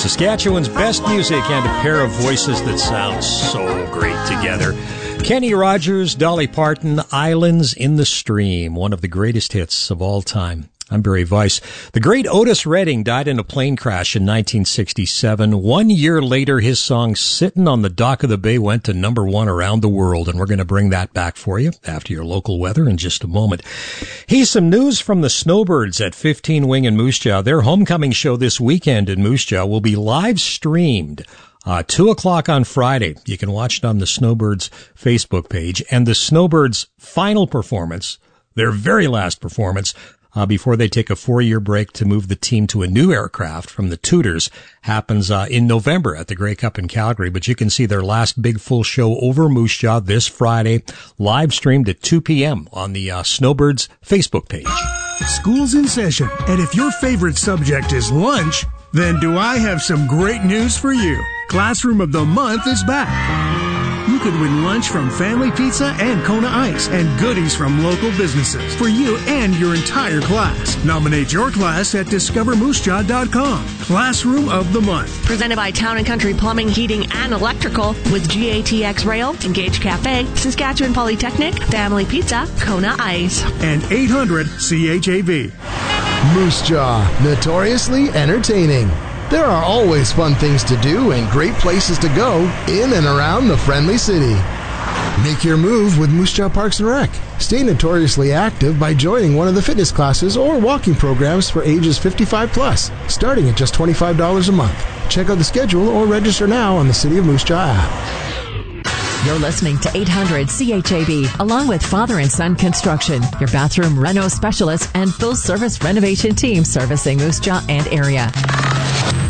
Saskatchewan's best music and a pair of voices that sound so great together. Kenny Rogers, Dolly Parton, Islands in the Stream, one of the greatest hits of all time. I'm Barry Weiss. The great Otis Redding died in a plane crash in 1967. 1 year later, his song Sittin' on the Dock of the Bay went to number one around the world, and we're going to bring that back for you after your local weather in just a moment. Here's some news from the Snowbirds at 15 Wing in Moose Jaw. Their homecoming show this weekend in Moose Jaw will be live streamed 2 o'clock on Friday. You can watch it on the Snowbirds Facebook page. And the Snowbirds' final performance, their very last performance, before they take a 4-year break to move the team to a new aircraft from the Tudors, happens in November at the Grey Cup in Calgary. But you can see their last big full show over Moose Jaw this Friday, live streamed at 2 p.m. on the Snowbirds Facebook page. School's in session, and if your favorite subject is lunch, then do I have some great news for you. Classroom of the Month is back. You could win lunch from Family Pizza and Kona Ice and goodies from local businesses for you and your entire class. Nominate your class at discovermoosejaw.com. Classroom of the Month. Presented by Town & Country Plumbing, Heating, and Electrical with GATX Rail, Engage Cafe, Saskatchewan Polytechnic, Family Pizza, Kona Ice. And 800-CHAV. Moose Jaw, notoriously entertaining. There are always fun things to do and great places to go in and around the friendly city. Make your move with Moose Jaw Parks and Rec. Stay notoriously active by joining one of the fitness classes or walking programs for ages 55 plus, starting at just $25 a month. Check out the schedule or register now on the City of Moose Jaw app. You're listening to 800 CHAB, along with Father and Son Construction, your bathroom reno specialist and full-service renovation team servicing Moose Jaw and area.